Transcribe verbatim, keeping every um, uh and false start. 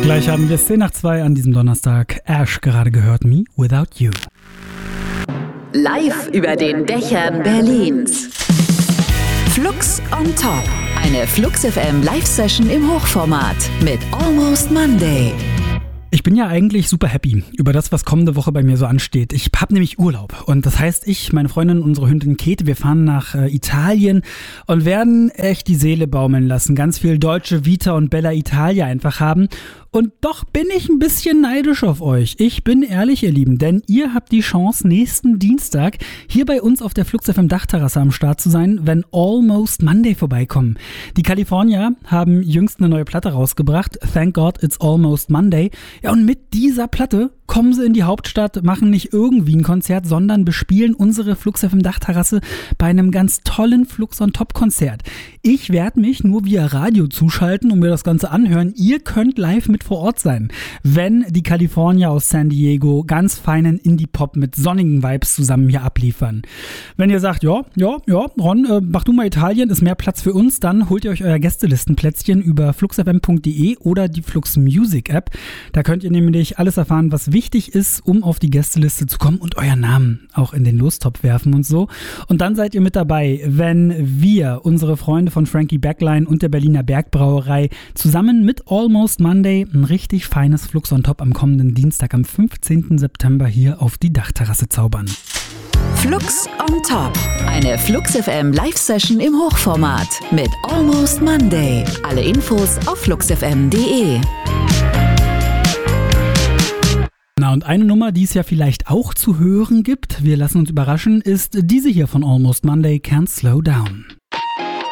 Gleich haben wir es zehn nach zwei an diesem Donnerstag. Ash gerade gehört, Me Without You. Live über den Dächern Berlins. Flux on Top. Eine Flux F M Live-Session im Hochformat mit Almost Monday. Ich bin ja eigentlich super happy über das, was kommende Woche bei mir so ansteht. Ich habe nämlich Urlaub und das heißt, ich, meine Freundin, unsere Hündin Käthe, wir fahren nach äh, Italien und werden echt die Seele baumeln lassen. Ganz viel deutsche Vita und Bella Italia einfach haben. Und doch bin ich ein bisschen neidisch auf euch. Ich bin ehrlich, ihr Lieben, denn ihr habt die Chance, nächsten Dienstag hier bei uns auf der Flux F M Dachterrasse am Start zu sein, wenn Almost Monday vorbeikommen. Die California haben jüngst eine neue Platte rausgebracht, Thank God It's Almost Monday. Ja, und mit dieser Platte kommen sie in die Hauptstadt, machen nicht irgendwie ein Konzert, sondern bespielen unsere Flux F M Dachterrasse bei einem ganz tollen Flux on Top Konzert. Ich werde mich nur via Radio zuschalten und mir das Ganze anhören. Ihr könnt live mit vor Ort sein, wenn die California aus San Diego ganz feinen Indie-Pop mit sonnigen Vibes zusammen hier abliefern. Wenn ihr sagt, ja, ja, ja, Ron, äh, mach du mal Italien, ist mehr Platz für uns, dann holt ihr euch euer Gästelistenplätzchen über flux f m punkt d e oder die Flux Music App. Da könnt ihr nämlich alles erfahren, was wichtig ist, um auf die Gästeliste zu kommen und euren Namen auch in den Lostopf werfen und so. Und dann seid ihr mit dabei, wenn wir, unsere Freunde von Frankie Backline und der Berliner Bergbrauerei, zusammen mit Almost Monday ein richtig feines Flux on Top am kommenden Dienstag, am fünfzehnten September hier auf die Dachterrasse zaubern. Flux on Top. Eine Flux F M Live-Session im Hochformat mit Almost Monday. Alle Infos auf flux f m punkt d e. Na, und eine Nummer, die es ja vielleicht auch zu hören gibt, wir lassen uns überraschen, ist diese hier von Almost Monday, Can't Slow Down.